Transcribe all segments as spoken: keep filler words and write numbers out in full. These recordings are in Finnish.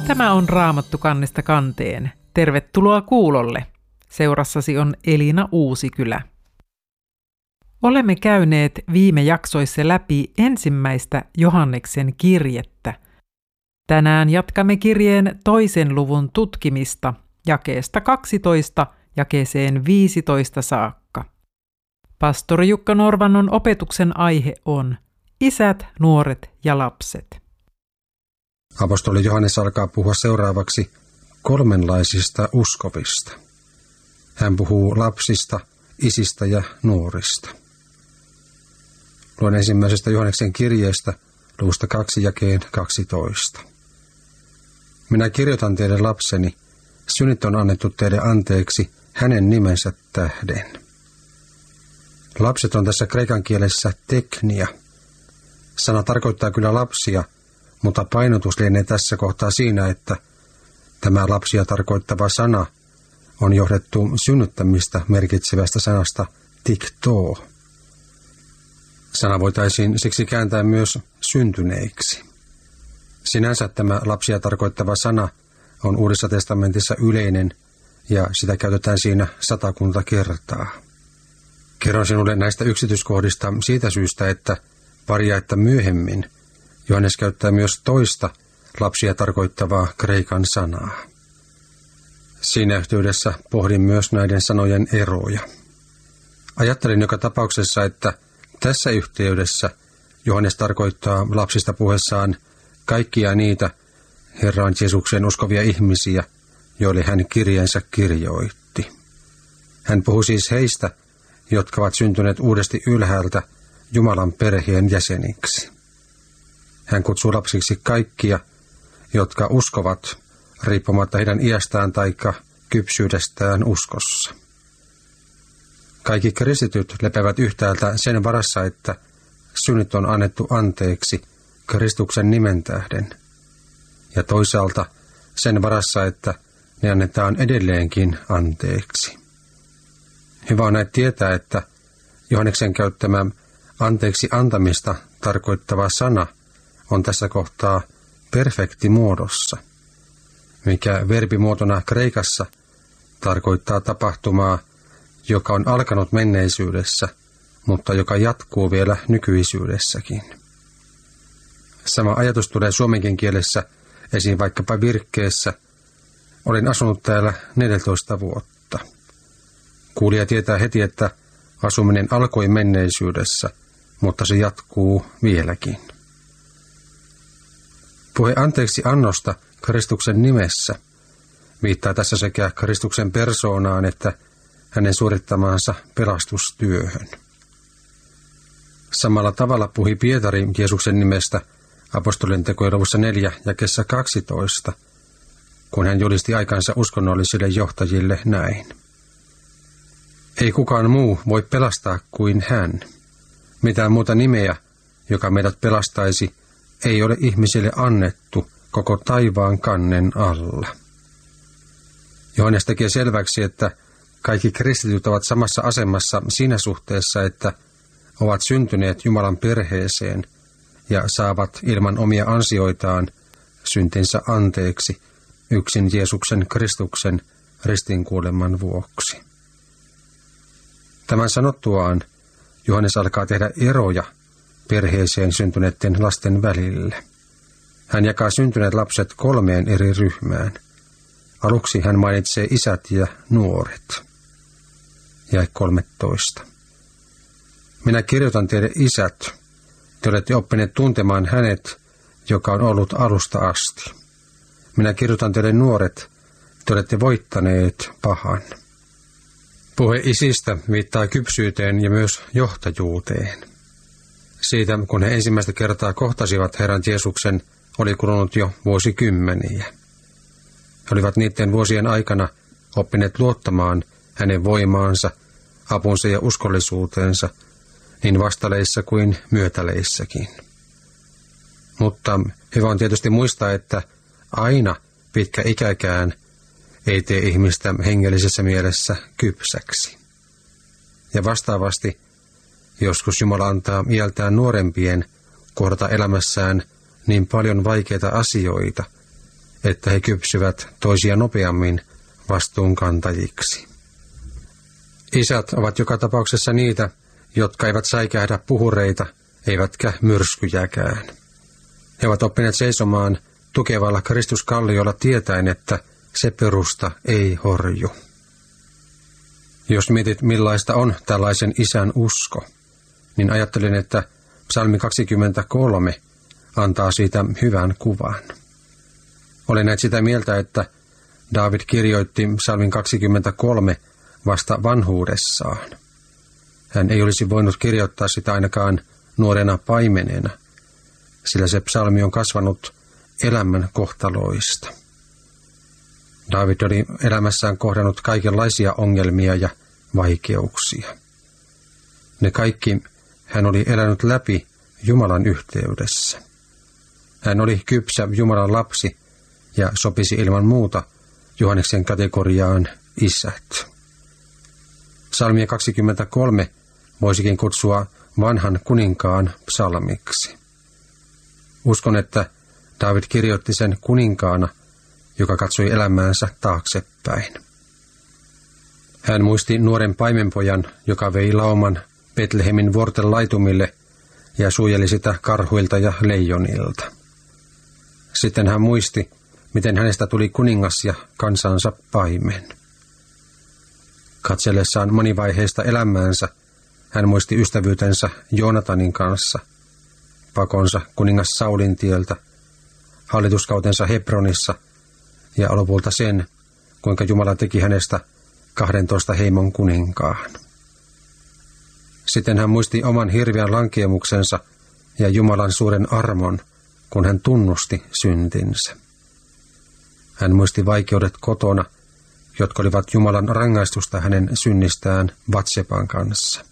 Tämä on Raamattu kannesta kanteen. Tervetuloa kuulolle. Seurassasi on Elina Uusikylä. Olemme käyneet viime jaksoissa läpi ensimmäistä Johanneksen kirjettä. Tänään jatkamme kirjeen toisen luvun tutkimista jakeesta kaksitoista jakeeseen viisitoista saakka. Pastori Jukka Norvannon opetuksen aihe on isät, nuoret ja lapset. Apostoli Johannes alkaa puhua seuraavaksi kolmenlaisista uskovista. Hän puhuu lapsista, isistä ja nuorista. Luen ensimmäisestä Johanneksen kirjeestä luvusta kaksi jakeen kaksitoista. Minä kirjoitan teille lapseni, synnit on annettu teille anteeksi hänen nimensä tähden. Lapset on tässä kreikan kielessä teknia. Sana tarkoittaa kyllä lapsia, mutta painotus lienee tässä kohtaa siinä, että tämä lapsia tarkoittava sana on johdettu synnyttämistä merkitsevästä sanasta tiktoo. Sana voitaisiin siksi kääntää myös syntyneiksi. Sinänsä tämä lapsia tarkoittava sana on Uudessa testamentissa yleinen ja sitä käytetään siinä satakunta kertaa. Kerron sinulle näistä yksityiskohdista siitä syystä, että pari jaetta myöhemmin Johannes käyttää myös toista lapsia tarkoittavaa kreikan sanaa. Siinä yhteydessä pohdin myös näiden sanojen eroja. Ajattelin joka tapauksessa, että tässä yhteydessä Johannes tarkoittaa lapsista puheessaan kaikkia niitä Herran Jeesuksen uskovia ihmisiä, joille hän kirjeensä kirjoitti. Hän puhuu siis heistä, jotka ovat syntyneet uudesti ylhäältä Jumalan perheen jäseniksi. Hän kutsuu lapsiksi kaikkia, jotka uskovat riippumatta heidän iästään tai kypsyydestään uskossa. Kaikki kristityt lepäävät yhtäältä sen varassa, että synnit on annettu anteeksi Kristuksen nimen tähden, ja toisaalta sen varassa, että ne annetaan edelleenkin anteeksi. Hyvä on näin tietää, että Johanneksen käyttämä anteeksi antamista tarkoittava sana on tässä kohtaa perfektimuodossa, mikä verbimuotona kreikassa tarkoittaa tapahtumaa, joka on alkanut menneisyydessä, mutta joka jatkuu vielä nykyisyydessäkin. Sama ajatus tulee suomenkin kielessä esiin vaikkapa virkkeessä. Olin asunut täällä neljätoista vuotta. Kuulija tietää heti, että asuminen alkoi menneisyydessä, mutta se jatkuu vieläkin. Puhe anteeksi annosta Kristuksen nimessä viittaa tässä sekä Kristuksen persoonaan että hänen suorittamaansa pelastustyöhön. Samalla tavalla puhui Pietari Jeesuksen nimestä apostolien tekojen luvussa neljä jakeessa kaksitoista, kun hän julisti aikansa uskonnollisille johtajille näin. Ei kukaan muu voi pelastaa kuin hän. Mitään muuta nimeä, joka meidät pelastaisi, ei ole ihmisille annettu koko taivaan kannen alla. Johannes tekee selväksi, että kaikki kristityt ovat samassa asemassa siinä suhteessa, että ovat syntyneet Jumalan perheeseen ja saavat ilman omia ansioitaan syntinsä anteeksi yksin Jeesuksen Kristuksen ristinkuoleman vuoksi. Tämän sanottuaan Johannes alkaa tehdä eroja perheeseen syntyneiden lasten välillä. Hän jakaa syntyneet lapset kolmeen eri ryhmään. Aluksi hän mainitsee isät ja nuoret. Jae kolmetoista. Minä kirjoitan teille isät, te olette oppineet tuntemaan hänet, joka on ollut alusta asti. Minä kirjoitan teille nuoret, te olette voittaneet pahan. Puhe isistä viittaa kypsyyteen ja myös johtajuuteen. Siitä, kun he ensimmäistä kertaa kohtasivat Herran Jeesuksen, oli kulunut jo vuosikymmeniä. He olivat niiden vuosien aikana oppineet luottamaan hänen voimaansa, apunsa ja uskollisuuteensa, niin vastaleissa kuin myötäleissäkin. Mutta hyvä on tietysti muistaa, että aina pitkä ikäkään ei tee ihmistä hengellisessä mielessä kypsäksi. Ja vastaavasti joskus Jumala antaa iältään nuorempien kohdata elämässään niin paljon vaikeita asioita, että he kypsyvät toisia nopeammin vastuunkantajiksi. Isät ovat joka tapauksessa niitä, jotka eivät säikähdä puhureita, eivätkä myrskyjäkään. He ovat oppineet seisomaan tukevalla Kristuskalliolla tietäen, että se perusta ei horju. Jos mietit, millaista on tällaisen isän usko, niin ajattelin, että psalmi kaksikymmentäkolme antaa siitä hyvän kuvan. Olen näet sitä mieltä, että Daavid kirjoitti psalmin kaksikymmentäkolme vasta vanhuudessaan. Hän ei olisi voinut kirjoittaa sitä ainakaan nuorena paimenena, sillä se psalmi on kasvanut elämän kohtaloista. Daavid oli elämässään kohdannut kaikenlaisia ongelmia ja vaikeuksia. Ne kaikki hän oli elänyt läpi Jumalan yhteydessä. Hän oli kypsä Jumalan lapsi ja sopisi ilman muuta Johanneksen kategoriaan isät. Psalmia kaksikymmentäkolme voisikin kutsua vanhan kuninkaan psalmiksi. Uskon, että Daavid kirjoitti sen kuninkaana, joka katsoi elämäänsä taaksepäin. Hän muisti nuoren paimenpojan, joka vei lauman Betlehemin vuorten laitumille ja suojeli sitä karhuilta ja leijonilta. Sitten hän muisti, miten hänestä tuli kuningas ja kansansa paimen. Katsellessaan monivaiheista elämäänsä hän muisti ystävyytensä Joonatanin kanssa, pakonsa kuningas Saulin tieltä, hallituskautensa Hebronissa ja lopulta sen, kuinka Jumala teki hänestä kahdentoista heimon kuninkaan. Sitten hän muisti oman hirveän lankeemuksensa ja Jumalan suuren armon, kun hän tunnusti syntinsä. Hän muisti vaikeudet kotona, jotka olivat Jumalan rangaistusta hänen synnistään Batseban kanssa.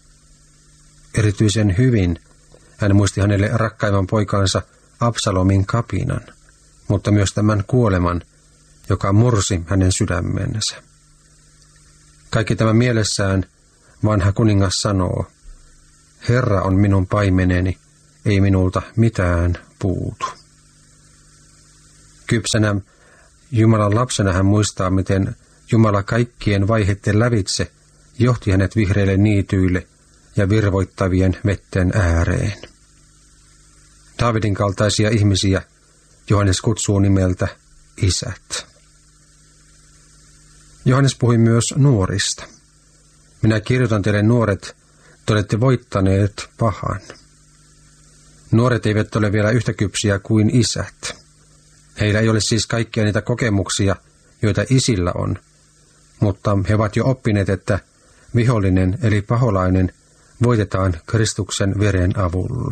Erityisen hyvin hän muisti hänelle rakkaimman poikansa Absalomin kapinan, mutta myös tämän kuoleman, joka mursi hänen sydämensä. Kaikki tämä mielessään vanha kuningas sanoo, Herra on minun paimeneni, ei minulta mitään puutu. Kypsänä Jumalan lapsena hän muistaa, miten Jumala kaikkien vaiheiden lävitse johti hänet vihreille niityille ja virvoittavien vetten ääreen. Daavidin kaltaisia ihmisiä Johannes kutsuu nimeltä isät. Johannes puhui myös nuorista. Minä kirjoitan teille nuoret, te olette voittaneet pahan. Nuoret eivät ole vielä yhtä kypsiä kuin isät. Heillä ei ole siis kaikkia niitä kokemuksia, joita isillä on, mutta he ovat jo oppineet, että vihollinen eli paholainen voitetaan Kristuksen veren avulla.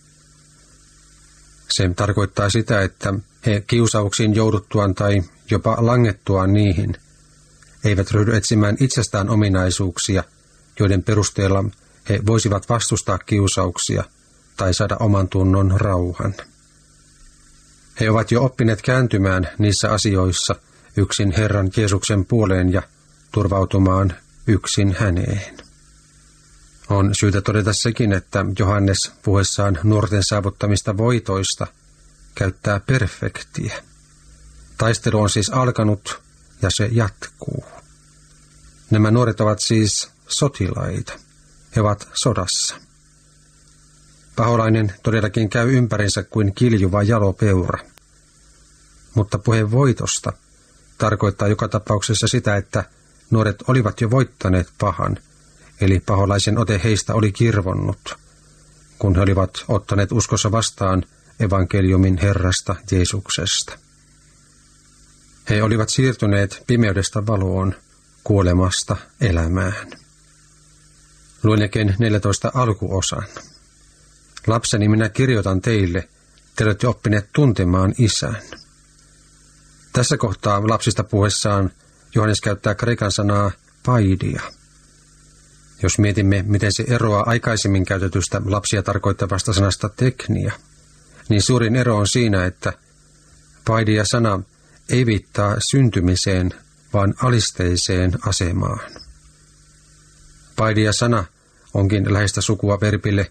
Se tarkoittaa sitä, että he kiusauksiin jouduttuaan tai jopa langettuaan niihin eivät ryhdy etsimään itsestään ominaisuuksia, joiden perusteella he voisivat vastustaa kiusauksia tai saada oman tunnon rauhan. He ovat jo oppineet kääntymään niissä asioissa yksin Herran Jeesuksen puoleen ja turvautumaan yksin häneen. On syytä todeta sekin, että Johannes puhuessaan nuorten saavuttamista voitoista käyttää perfektiä. Taistelu on siis alkanut ja se jatkuu. Nämä nuoret ovat siis sotilaita. He ovat sodassa. Paholainen todellakin käy ympärinsä kuin kiljuva jalopeura. Mutta puhe voitosta tarkoittaa joka tapauksessa sitä, että nuoret olivat jo voittaneet pahan, eli paholaisen ote heistä oli kirvonnut, kun he olivat ottaneet uskossa vastaan evankeliumin Herrasta Jeesuksesta. He olivat siirtyneet pimeydestä valoon, kuolemasta elämään. Luen Jakeen neljätoista alkuosan. Lapseni, minä kirjoitan teille, te olette oppineet tuntemaan isän. Tässä kohtaa lapsista puhuessaan Johannes käyttää kreikan sanaa paidia. Jos mietimme, miten se eroaa aikaisemmin käytetystä lapsia tarkoittavasta sanasta teknia, niin suurin ero on siinä, että paidia-sana ei viittaa syntymiseen, vaan alisteiseen asemaan. Paidia-sana onkin läheistä sukua verbille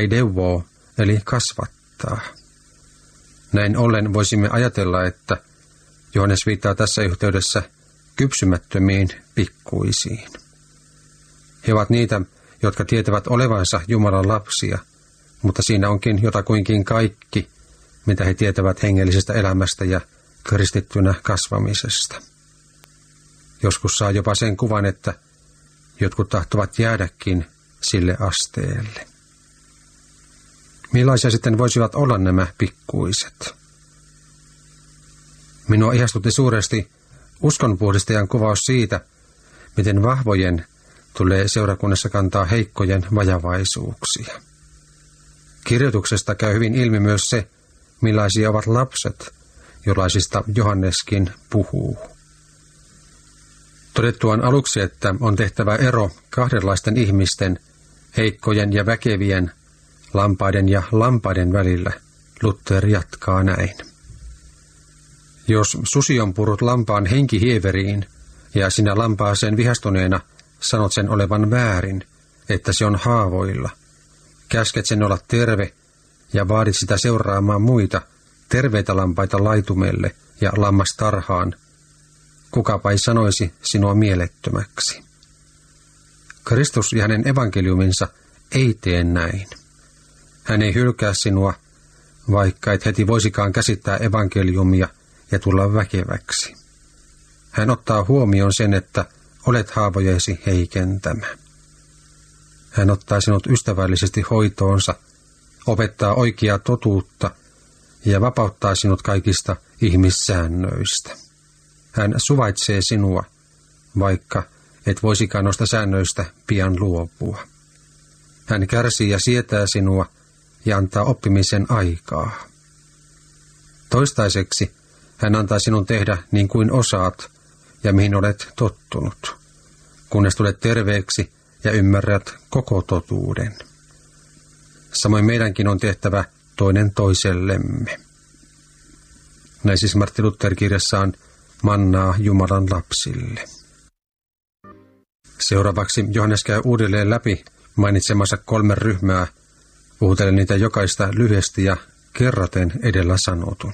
paideuvo, eli kasvattaa. Näin ollen voisimme ajatella, että Johannes viittaa tässä yhteydessä kypsymättömiin pikkuisiin. He ovat niitä, jotka tietävät olevansa Jumalan lapsia, mutta siinä onkin jotakuinkin kaikki, mitä he tietävät hengellisestä elämästä ja kristittynä kasvamisesta. Joskus saa jopa sen kuvan, että jotkut tahtovat jäädäkin sille asteelle. Millaisia sitten voisivat olla nämä pikkuiset? Minua ihastutti suuresti uskonpuhdistajan kuvaus siitä, miten vahvojen tulee seurakunnassa kantaa heikkojen vajavaisuuksia. Kirjoituksesta käy hyvin ilmi myös se, millaisia ovat lapset, jollaisista Johanneskin puhuu. Todettuaan aluksi, että on tehtävä ero kahdenlaisten ihmisten, heikkojen ja väkevien, lampaiden ja lampaiden välillä, Luther jatkaa näin. Jos susi on purut lampaan henkihieveriin, ja sinä lampaaseen vihastuneena sanot sen olevan väärin, että se on haavoilla, käsket sen olla terve ja vaadit sitä seuraamaan muita, terveitä lampaita laitumelle ja lammastarhaan, kukapa ei sanoisi sinua mielettömäksi. Kristus ja hänen evankeliuminsa ei tee näin. Hän ei hylkää sinua, vaikka et heti voisikaan käsittää evankeliumia ja tulla väkeväksi. Hän ottaa huomioon sen, että olet haavojesi heikentämä. Hän ottaa sinut ystävällisesti hoitoonsa, opettaa oikeaa totuutta ja vapauttaa sinut kaikista ihmissäännöistä. Hän suvaitsee sinua, vaikka et voisikaan noista säännöistä pian luopua. Hän kärsii ja sietää sinua ja antaa oppimisen aikaa. Toistaiseksi hän antaa sinun tehdä niin kuin osaat ja mihin olet tottunut, kunnes tulet terveeksi ja ymmärrät koko totuuden. Samoin meidänkin on tehtävä toinen toisellemme. Näin siis Martin Luther kirjassaan Mannaa Jumalan lapsille. Seuraavaksi Johannes käy uudelleen läpi mainitsemansa kolme ryhmää, puhutellen niitä jokaista lyhyesti ja kerraten edellä sanotun.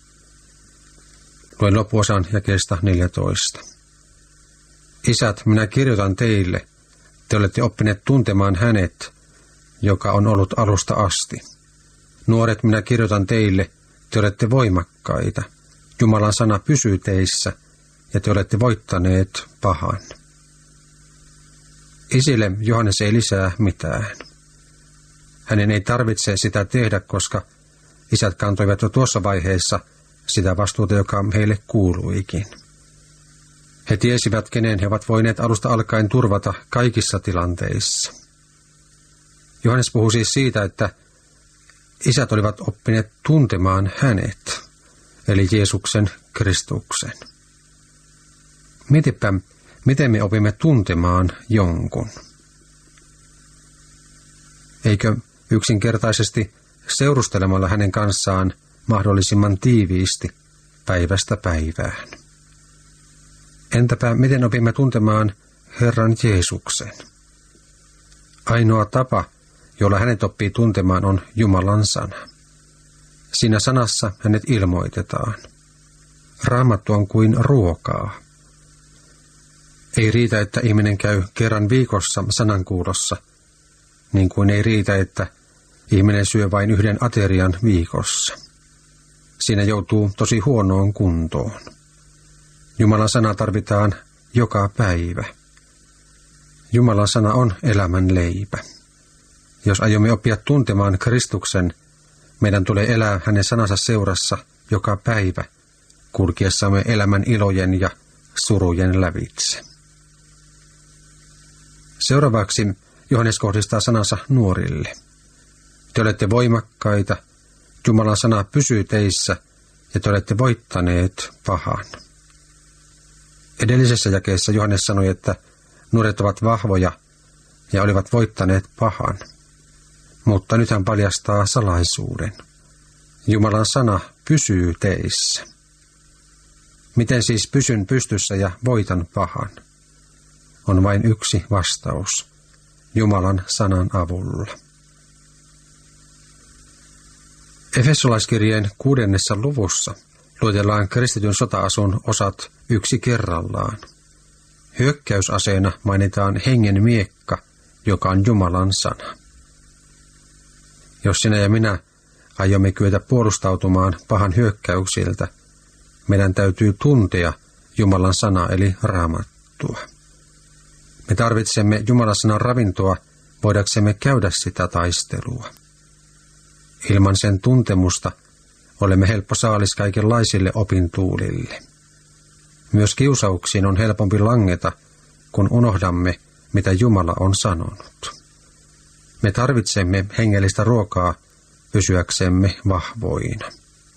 Luen loppuosan jakeesta neljätoista. Isät, minä kirjoitan teille, te olette oppineet tuntemaan hänet, joka on ollut alusta asti. Nuoret, minä kirjoitan teille, te olette voimakkaita. Jumalan sana pysyy teissä, ja te olette voittaneet pahan. Isille Johannes ei lisää mitään. Hänen ei tarvitse sitä tehdä, koska isät kantoivat jo tuossa vaiheessa sitä vastuuta, joka heille kuuluikin. He tiesivät, kenen he ovat voineet alusta alkaen turvata kaikissa tilanteissa. Johannes puhuu siis siitä, että isät olivat oppineet tuntemaan hänet, eli Jeesuksen Kristuksen. Mietipä, miten me opimme tuntemaan jonkun. Eikö yksinkertaisesti seurustelemalla hänen kanssaan mahdollisimman tiiviisti päivästä päivään? Entäpä miten opimme tuntemaan Herran Jeesuksen? Ainoa tapa, jolla hänet oppii tuntemaan, on Jumalan sana. Siinä sanassa hänet ilmoitetaan. Raamattu on kuin ruokaa. Ei riitä, että ihminen käy kerran viikossa sanankuulossa, niin kuin ei riitä, että ihminen syö vain yhden aterian viikossa. Siinä joutuu tosi huonoon kuntoon. Jumalan sana tarvitaan joka päivä. Jumalan sana on elämän leipä. Jos aiomme oppia tuntemaan Kristuksen, meidän tulee elää hänen sanansa seurassa joka päivä, kulkiessamme elämän ilojen ja surujen lävitse. Seuraavaksi Johannes kohdistaa sanansa nuorille. Te olette voimakkaita, Jumalan sana pysyy teissä ja te olette voittaneet pahan. Edellisessä jakeessa Johannes sanoi, että nuoret ovat vahvoja ja olivat voittaneet pahan. Mutta nyt hän paljastaa salaisuuden. Jumalan sana pysyy teissä. Miten siis pysyn pystyssä ja voitan pahan? On vain yksi vastaus. Jumalan sanan avulla. Efesolaiskirjeen kuudennessa luvussa luetellaan kristityn sota-asun osat yksi kerrallaan. Hyökkäysaseena mainitaan hengen miekka, joka on Jumalan sana. Jos sinä ja minä aiomme kyetä puolustautumaan pahan hyökkäyksiltä, meidän täytyy tuntea Jumalan sana eli Raamattua. Me tarvitsemme Jumalan sanan ravintoa voidaksemme käydä sitä taistelua. Ilman sen tuntemusta olemme helppo saalis kaikenlaisille opintuulille. Myös kiusauksiin on helpompi langeta, kun unohdamme, mitä Jumala on sanonut. Me tarvitsemme hengellistä ruokaa pysyäksemme vahvoina.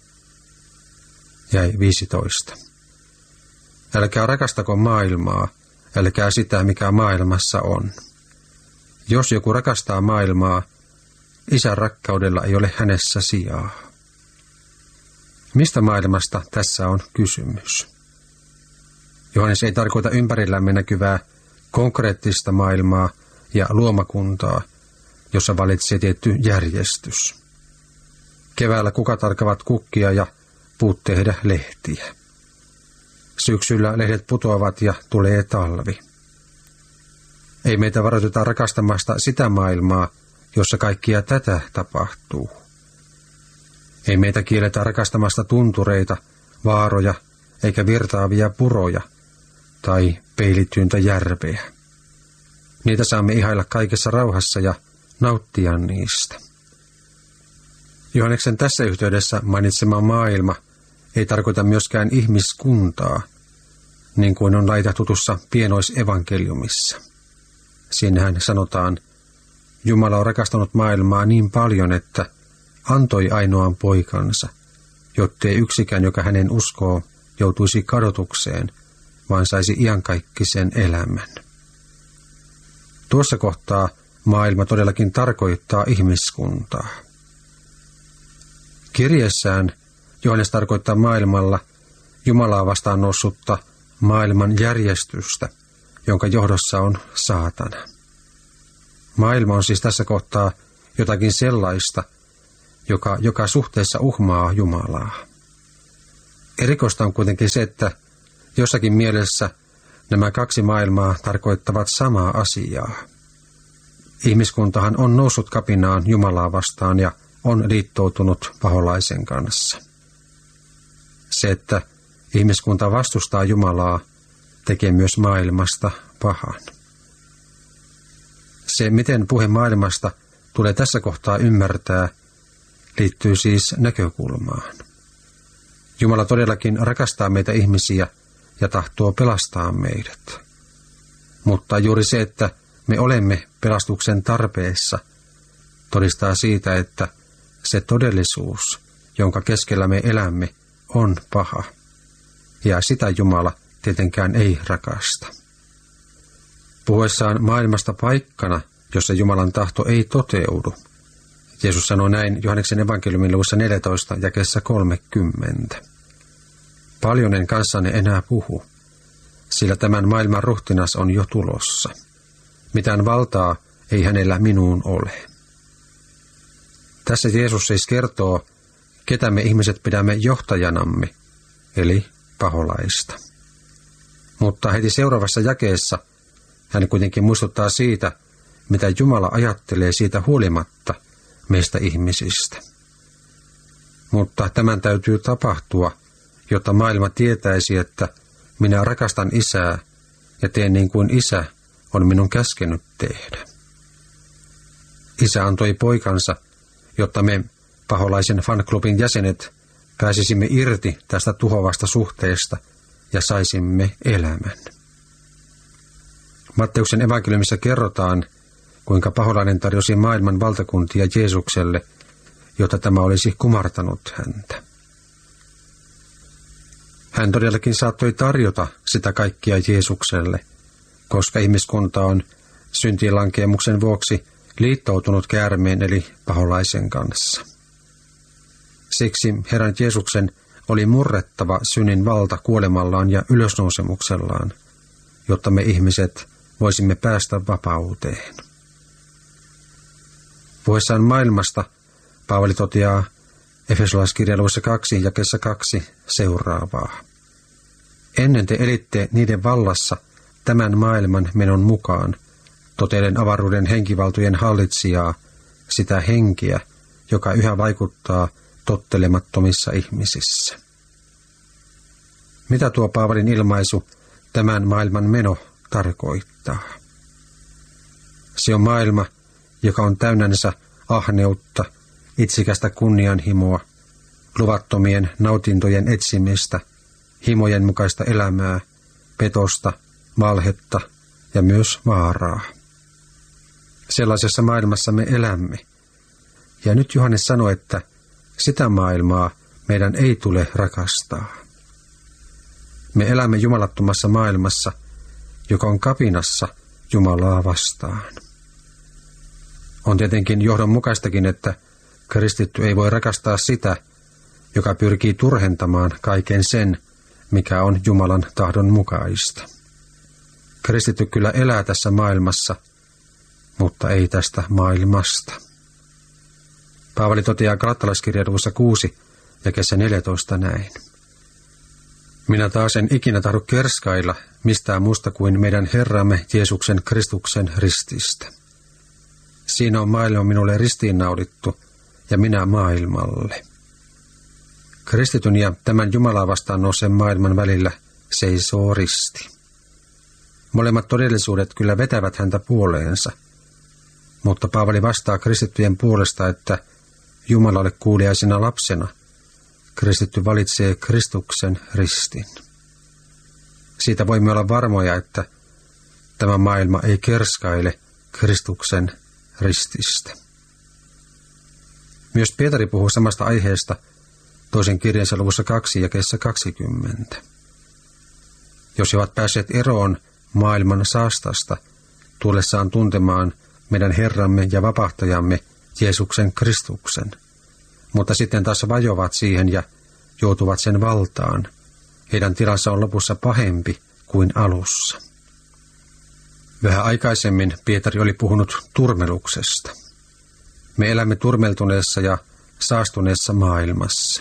Jäi viisitoista. Älkää rakastako maailmaa, älkää sitä, mikä maailmassa on. Jos joku rakastaa maailmaa, Isän rakkaudella ei ole hänessä sijaa. Mistä maailmasta tässä on kysymys? Johannes ei tarkoita ympärillämme näkyvää konkreettista maailmaa ja luomakuntaa, jossa valitsee tietty järjestys. Keväällä kukat alkavat kukkia ja puut tehdä lehtiä. Syksyllä lehdet putoavat ja tulee talvi. Ei meitä varoiteta rakastamasta sitä maailmaa, jossa kaikkia tätä tapahtuu. Ei meitä kielletä rakastamasta tuntureita, vaaroja eikä virtaavia puroja tai peilityyntä järveä. Niitä saamme ihailla kaikessa rauhassa ja nauttia niistä. Johanneksen tässä yhteydessä mainitsema maailma ei tarkoita myöskään ihmiskuntaa, niin kuin on laita tutussa pienoisevankeliumissa. Siinähän sanotaan, Jumala on rakastanut maailmaa niin paljon, että antoi ainoan poikansa, jottei yksikään, joka hänen uskoo, joutuisi kadotukseen, vaan saisi iankaikkisen elämän. Tuossa kohtaa maailma todellakin tarkoittaa ihmiskuntaa. Kirjeessään Johannes tarkoittaa maailmalla Jumalaa vastaan noussutta maailman järjestystä, jonka johdossa on saatana. Maailma on siis tässä kohtaa jotakin sellaista, joka joka suhteessa uhmaa Jumalaa. Erikoista on kuitenkin se, että jossakin mielessä nämä kaksi maailmaa tarkoittavat samaa asiaa. Ihmiskuntahan on noussut kapinaan Jumalaa vastaan ja on liittoutunut paholaisen kanssa. Se, että ihmiskunta vastustaa Jumalaa, tekee myös maailmasta pahan. Se, miten puhe maailmasta tulee tässä kohtaa ymmärtää, liittyy siis näkökulmaan. Jumala todellakin rakastaa meitä ihmisiä ja tahtoo pelastaa meidät. Mutta juuri se, että me olemme pelastuksen tarpeessa, todistaa siitä, että se todellisuus, jonka keskellä me elämme, on paha. Ja sitä Jumala tietenkään ei rakasta. Puhuessaan maailmasta paikkana, jossa Jumalan tahto ei toteudu, Jeesus sanoi näin Johanneksen evankeliumin luvussa neljätoista jakeessa kolmekymmentä. Paljon en kanssanne enää puhu, sillä tämän maailman ruhtinas on jo tulossa. Mitään valtaa ei hänellä minuun ole. Tässä Jeesus siis kertoo, ketä me ihmiset pidämme johtajanamme, eli paholaista. Mutta heti seuraavassa jakeessa hän kuitenkin muistuttaa siitä, mitä Jumala ajattelee siitä huolimatta meistä ihmisistä. Mutta tämän täytyy tapahtua, jotta maailma tietäisi, että minä rakastan Isää ja teen niin kuin Isä on minun käskenyt tehdä. Isä antoi poikansa, jotta me paholaisen fanklubin jäsenet pääsisimme irti tästä tuhoavasta suhteesta ja saisimme elämän. Matteuksen evankeliumissa kerrotaan, kuinka paholainen tarjosi maailman valtakuntia Jeesukselle, jotta tämä olisi kumartanut häntä. Hän todellakin saattoi tarjota sitä kaikkia Jeesukselle, koska ihmiskunta on syntiinlankeemuksen vuoksi liittoutunut käärmeen eli paholaisen kanssa. Siksi Herran Jeesuksen oli murrettava synnin valta kuolemallaan ja ylösnousemuksellaan, jotta me ihmiset voisimme päästä vapauteen. Puhuessaan maailmasta Paavali toteaa Efesolaiskirja luvussa kaksi jakeessa kaksi seuraavaa. Ennen te elitte niiden vallassa tämän maailman menon mukaan, totellen avaruuden henkivaltojen hallitsijaa, sitä henkeä, joka yhä vaikuttaa tottelemattomissa ihmisissä. Mitä tuo Paavalin ilmaisu tämän maailman meno tarkoittaa? Se on maailma, joka on täynnänsä ahneutta, itsikästä kunnianhimoa, luvattomien nautintojen etsimistä, himojen mukaista elämää, petosta, valhetta ja myös vaaraa. Sellaisessa maailmassa me elämme. Ja nyt Johannes sanoi, että sitä maailmaa meidän ei tule rakastaa. Me elämme jumalattomassa maailmassa, joka on kapinassa Jumalaa vastaan. On tietenkin johdonmukaistakin, että kristitty ei voi rakastaa sitä, joka pyrkii turhentamaan kaiken sen, mikä on Jumalan tahdon mukaista. Kristitty kyllä elää tässä maailmassa, mutta ei tästä maailmasta. Paavali toteaa Galattalaiskirjan luvussa kuusi jakeessa neljätoista näin. Minä taas en ikinä tahdo kerskailla mistään muusta kuin meidän Herramme Jeesuksen Kristuksen rististä. Siinä on maailma minulle ristiinnaulittu ja minä maailmalle. Kristityn ja tämän Jumalaa vastaan nouseen maailman välillä seisoo risti. Molemmat todellisuudet kyllä vetävät häntä puoleensa, mutta Paavali vastaa kristittyjen puolesta, että Jumalalle kuuliaisena lapsena kristitty valitsee Kristuksen ristin. Siitä voimme olla varmoja, että tämä maailma ei kerskaile Kristuksen rististä. Myös Pietari puhuu samasta aiheesta toisen kirjansa luvussa kaksi jakeessa kaksikymmentä. Jos he ovat päässeet eroon maailman saastasta, tullessaan tuntemaan meidän Herramme ja vapahtajamme Jeesuksen Kristuksen, mutta sitten taas vajovat siihen ja joutuvat sen valtaan, heidän tilansa on lopussa pahempi kuin alussa. Vähän aikaisemmin Pietari oli puhunut turmeluksesta. Me elämme turmeltuneessa ja saastuneessa maailmassa.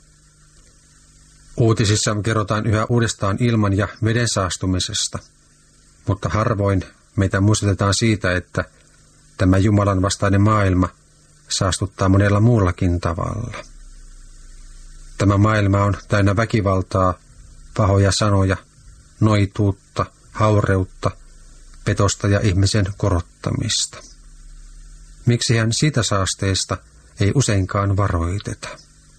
Uutisissa kerrotaan yhä uudestaan ilman ja veden saastumisesta, mutta harvoin meitä muistutetaan siitä, että tämä Jumalan vastainen maailma saastuttaa monella muullakin tavalla. Tämä maailma on täynnä väkivaltaa, pahoja sanoja, noituutta, haureutta, petosta ja ihmisen korottamista. Miksihän siitä saasteesta ei useinkaan varoiteta?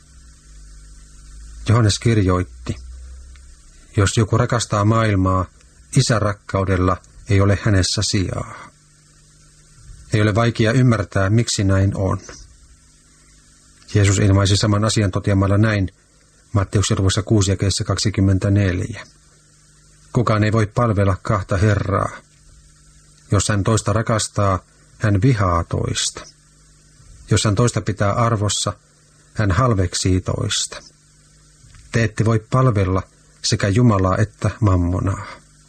Johannes kirjoitti, jos joku rakastaa maailmaa, isän rakkaudella ei ole hänessä sijaa. Ei ole vaikea ymmärtää, miksi näin on. Jeesus ilmaisi saman asian toteamalla näin Matteuksen luvussa kuusi jakeessa kaksikymmentäneljä. Kukaan ei voi palvella kahta Herraa. Jos hän toista rakastaa, hän vihaa toista. Jos hän toista pitää arvossa, hän halveksii toista. Te ette voi palvella sekä Jumalaa että mammonaa.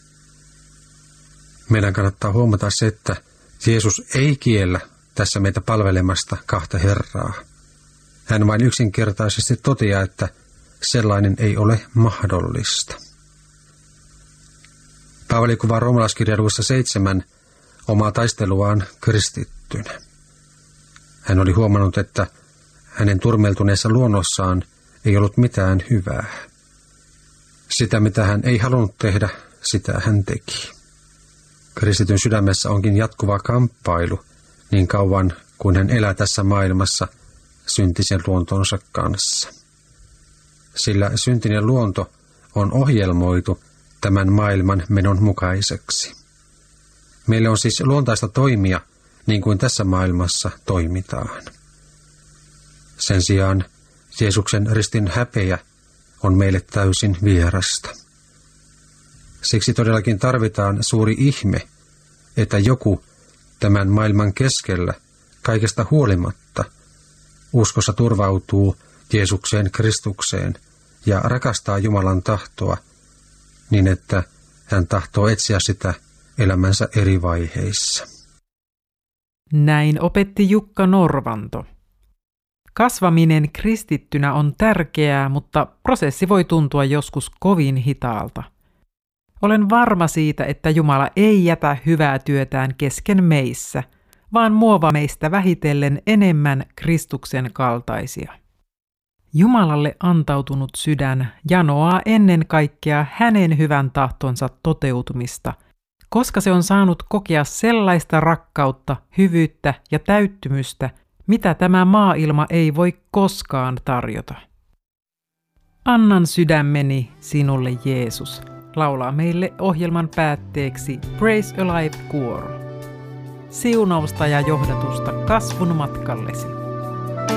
Meidän kannattaa huomata se, että Jeesus ei kiellä tässä meitä palvelemasta kahta Herraa. Hän vain yksinkertaisesti toteaa, että sellainen ei ole mahdollista. Paavali kuvaa roomalaiskirjan luvussa seitsemän omaa taisteluaan kristittynä. Hän oli huomannut, että hänen turmeltuneessa luonnossaan ei ollut mitään hyvää. Sitä, mitä hän ei halunnut tehdä, sitä hän teki. Kristityn sydämessä onkin jatkuva kamppailu niin kauan kuin hän elää tässä maailmassa syntisen luontonsa kanssa. Sillä syntinen luonto on ohjelmoitu tämän maailman menon mukaiseksi. Meille on siis luontaista toimia niin kuin tässä maailmassa toimitaan. Sen sijaan Jeesuksen ristin häpeä on meille täysin vierasta. Siksi todellakin tarvitaan suuri ihme, että joku tämän maailman keskellä kaikesta huolimatta uskossa turvautuu Jeesukseen Kristukseen ja rakastaa Jumalan tahtoa niin, että hän tahtoo etsiä sitä elämänsä eri vaiheissa. Näin opetti Jukka Norvanto. Kasvaminen kristittynä on tärkeää, mutta prosessi voi tuntua joskus kovin hitaalta. Olen varma siitä, että Jumala ei jätä hyvää työtään kesken meissä, vaan muovaa meistä vähitellen enemmän Kristuksen kaltaisia. Jumalalle antautunut sydän janoaa ennen kaikkea hänen hyvän tahtonsa toteutumista, koska se on saanut kokea sellaista rakkautta, hyvyyttä ja täyttymystä, mitä tämä maailma ei voi koskaan tarjota. Annan sydämeni sinulle, Jeesus, laulaa meille ohjelman päätteeksi Praise Alive Choir. Siunausta ja johdatusta kasvun matkallesi.